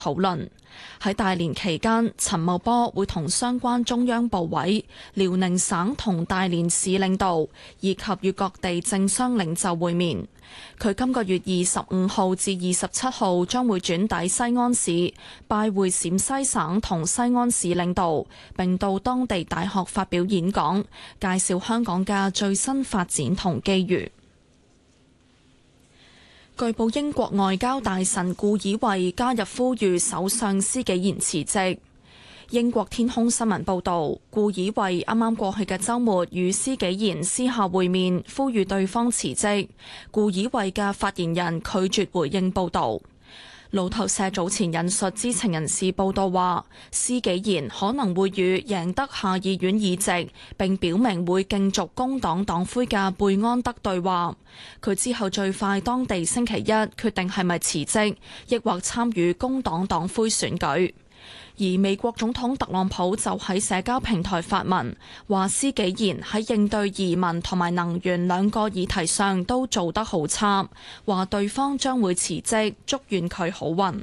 討論。喺大連期間，陳茂波會同相關中央部委、遼寧省同大連市領導以及與各地政商領袖會面。佢今個月25號至27號將會轉抵西安市，拜會陝西省同西安市領導，並到當地大學發表演講，介紹香港嘅最新發展同機遇。據報英國外交大臣顧以慧加入呼籲首相施紀賢辭職。英國天空新聞報導，顧以慧啱啱過去嘅週末與施紀賢私下會面，呼籲對方辭職。顧以慧嘅發言人拒絕回應報導。路透社早前引述知情人士報道話，施紀賢可能會與贏得下議院議席並表明會競逐工黨黨魁嘅貝安德對話。佢之後最快當地星期一決定係咪辭職，抑或參與工黨黨魁選舉。而美國總統特朗普就喺社交平台發文，話施紀賢喺應對移民同埋能源兩個議題上都做得好差，話對方將會辭職，祝願佢好運。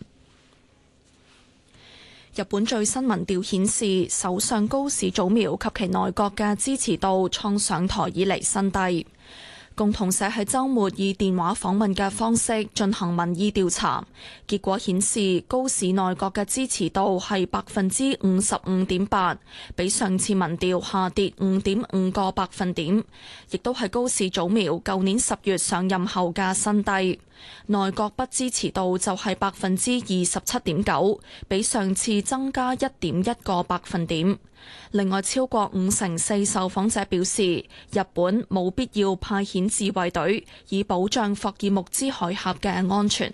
日本最新民調顯示，首相高市早苗及其內閣嘅支持度創上台以嚟新低。共同社喺週末以電話訪問嘅方式進行民意調查，結果顯示高市內閣嘅支持度係55.8%，比上次民調下跌5.5個百分點，亦都係高市早苗舊年10月上任後嘅新低。內閣不支持度就係27.9%，比上次增加1.1個百分點。另外，超過54%受訪者表示，日本冇必要派遣自衛隊以保障霍爾木茲海峽嘅安全。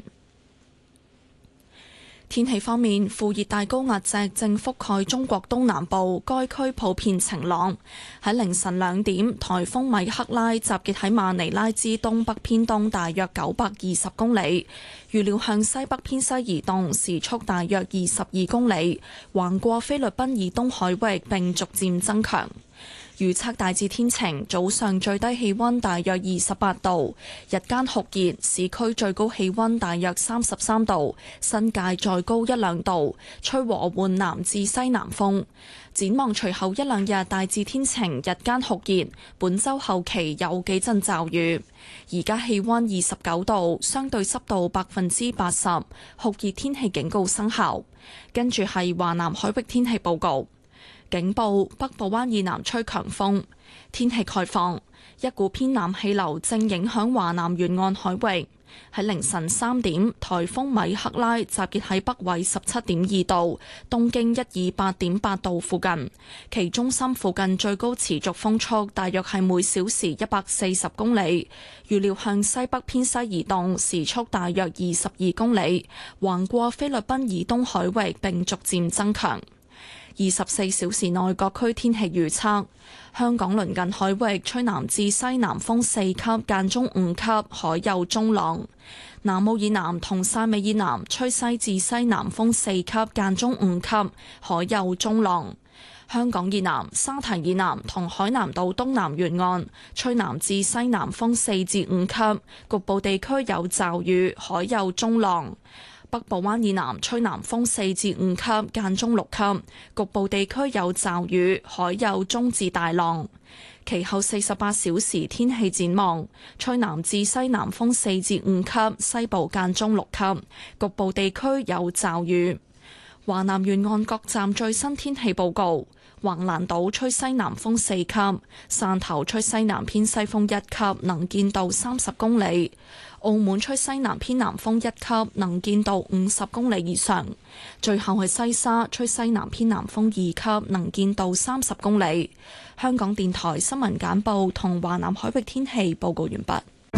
天氣方面，副熱帶高壓脊正覆蓋中國東南部，該區普遍晴朗。喺凌晨2點，颱風米克拉集結喺馬尼拉之東北偏東大約920公里，預料向西北偏西移動，時速大約22公里，橫過菲律賓以東海域並逐漸增強。預測大致天晴，早上最低氣溫大約28度，日間酷熱，市區最高氣溫大約33度，新界再高1-2度，吹和緩南至西南風。展望隨後1-2日大致天晴，日間酷熱，本週後期有幾陣驟雨。而家氣溫29度，相對濕度80%，酷熱天氣警告生效。跟住係華南海域天氣報告。警報：北部灣以南吹強風。天氣概況：一股偏南氣流正影響華南沿岸海域。喺凌晨3點，颱風米克拉集結喺北緯17.2度、東經128.8度附近，其中心附近最高持續風速大約係每小時140公里，預料向西北偏西移動，時速大約22公里，橫過菲律賓以東海域並逐漸增強。24小時內各區天氣預測：香港鄰近海域吹南至西南風4級，間中5級，海有中浪；南澳以南同汕尾以南吹西至西南風4級，間中5級，海有中浪；香港以南、沙堤以南同海南島東南沿岸吹南至西南風4至5級，局部地區有驟雨，海有中浪。北部灣以南吹南風4至5級，間中6級，局部地區有驟雨，海有中至大浪。其後48小時天氣展望：吹南至西南風4至5級，西部間中6級，局部地區有驟雨。華南沿岸各站最新天氣報告：橫瀾島吹西南風4級，汕頭吹西南偏西風1級，能見度30公里。澳門吹西南偏南風1級，能見度50公里以上。最後係西沙吹西南偏南風2級，能見度30公里。香港電台新聞簡報同華南海域天氣報告完畢。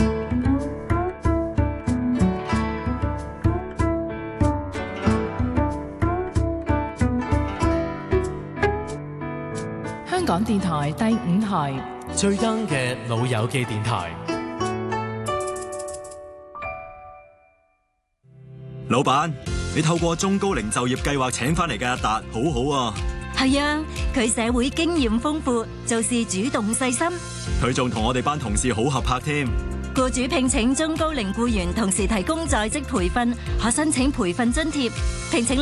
香港電台第5台最 young 嘅老友記電台。 老闆，你透過中高齡就業計劃請翻嚟嘅阿達，好好啊。 係啊，佢社會經驗豐富，做事主動細心。 佢仲同我哋班同事好合拍添。 僱主聘請中高齡僱員，同時提供在職培訓，可申請培訓津貼。聘請